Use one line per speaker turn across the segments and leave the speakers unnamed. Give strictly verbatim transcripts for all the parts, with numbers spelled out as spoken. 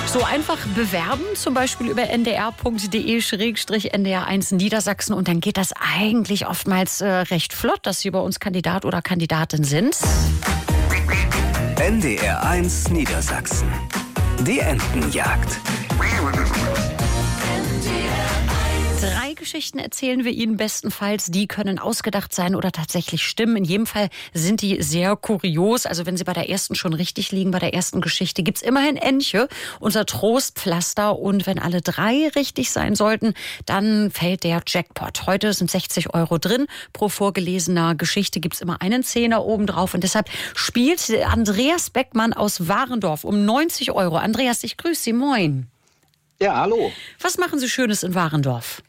So einfach bewerben, zum Beispiel über n d r punkt d e schrägstrich n d r eins Niedersachsen. Und dann geht das eigentlich oftmals äh, recht flott, dass Sie bei uns Kandidat oder Kandidatin sind.
N D R eins Niedersachsen. Die Entenjagd.
Drei Geschichten erzählen wir Ihnen bestenfalls. Die können ausgedacht sein oder tatsächlich stimmen. In jedem Fall sind die sehr kurios. Also wenn Sie bei der ersten schon richtig liegen, bei der ersten Geschichte, gibt's immerhin Entche, unser Trostpflaster. Und wenn alle drei richtig sein sollten, dann fällt der Jackpot. Heute sind sechzig Euro drin. Pro vorgelesener Geschichte gibt's immer einen Zehner obendrauf. Und deshalb spielt Andreas Beckmann aus Warendorf um neunzig Euro. Andreas, ich grüße Sie. Moin.
Ja, hallo.
Was machen Sie Schönes in Warendorf?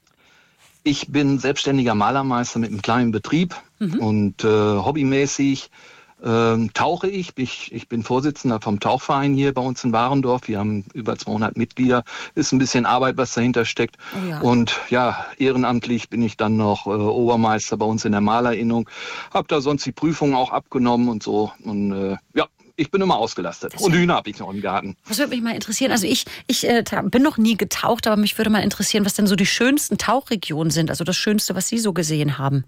Ich bin selbstständiger Malermeister mit einem kleinen Betrieb mhm. und äh, hobbymäßig äh, tauche ich. ich. Ich bin Vorsitzender vom Tauchverein hier bei uns in Warendorf. Wir haben über zweihundert Mitglieder. Ist ein bisschen Arbeit, was dahinter steckt. Oh ja. Und ja, ehrenamtlich bin ich dann noch äh, Obermeister bei uns in der Malerinnung. Hab da sonst die Prüfungen auch abgenommen und so. Und äh, ja. Ich bin immer ausgelastet. Das und Hühner habe ich noch im Garten.
Das würde mich mal interessieren. Also ich, ich äh, bin noch nie getaucht, aber mich würde mal interessieren, was denn so die schönsten Tauchregionen sind. Also das Schönste, was Sie so gesehen haben.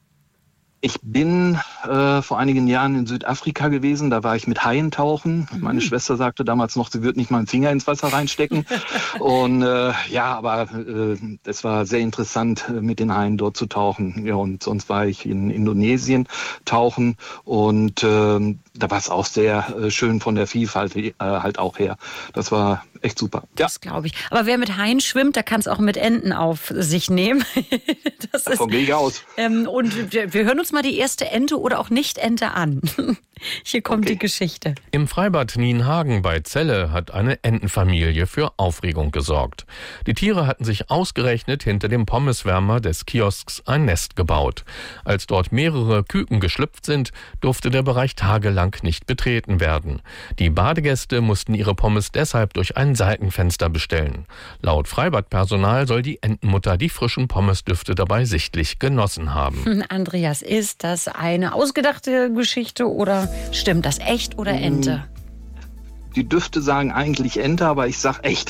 Ich bin äh, vor einigen Jahren in Südafrika gewesen. Da war ich mit Haien tauchen. Mhm. Meine Schwester sagte damals noch, sie würde nicht mal einen Finger ins Wasser reinstecken. und äh, ja, aber äh, es war sehr interessant, mit den Haien dort zu tauchen. Ja, und sonst war ich in Indonesien tauchen. Und äh, da war es auch sehr äh, schön von der Vielfalt äh, halt auch her. Das war echt super.
Das ja. glaube ich. Aber wer mit Haien schwimmt, der kann es auch mit Enten auf sich nehmen. das
Davon gehe ich aus.
Ähm, und wir, wir hören uns mal die erste Ente oder auch Nicht-Ente an. Hier kommt okay. die Geschichte.
Im Freibad Nienhagen bei Celle hat eine Entenfamilie für Aufregung gesorgt. Die Tiere hatten sich ausgerechnet hinter dem Pommeswärmer des Kiosks ein Nest gebaut. Als dort mehrere Küken geschlüpft sind, durfte der Bereich tagelang nicht betreten werden. Die Badegäste mussten ihre Pommes deshalb durch ein Seitenfenster bestellen. Laut Freibadpersonal soll die Entenmutter die frischen Pommesdüfte dabei sichtlich genossen haben.
Andreas, ist das eine ausgedachte Geschichte oder stimmt das, echt oder Ente?
Die Düfte sagen eigentlich Ente, aber ich sag echt.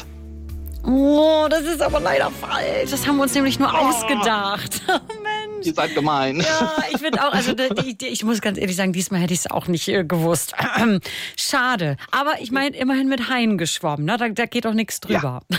Oh, das ist aber leider falsch. Das haben wir uns nämlich nur oh. ausgedacht. Oh, Mensch.
Ihr seid gemein.
Ja, ich finde auch, also die, die, ich muss ganz ehrlich sagen, diesmal hätte ich es auch nicht äh, gewusst. Schade. Aber ich meine, immerhin mit Haien geschwommen. Ne? Da, da geht doch nichts drüber. Ja.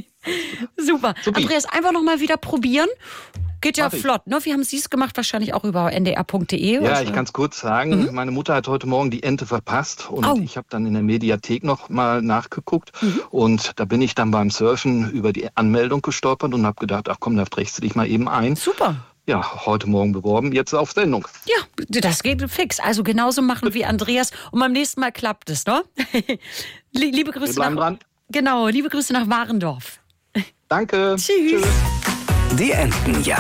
Super. Supi. Andreas, einfach noch mal wieder probieren. Geht ja flott, ne? Wie haben Sie es gemacht? Wahrscheinlich auch über n d r punkt d e.
Ja,
oder?
Ich kann es kurz sagen. Mhm. Meine Mutter hat heute Morgen die Ente verpasst und oh. ich habe dann in der Mediathek noch mal nachgeguckt mhm. und da bin ich dann beim Surfen über die Anmeldung gestolpert und habe gedacht, ach komm, da trägst du dich mal eben ein.
Super.
Ja, heute Morgen beworben, jetzt auf Sendung.
Ja, das geht fix. Also genauso machen wie Andreas und beim nächsten Mal klappt es, ne? Liebe Grüße
Wir bleiben
nach
dran.
Genau, liebe Grüße nach Warendorf.
Danke.
Tschüss. Tschüss.
Die Entenjagd.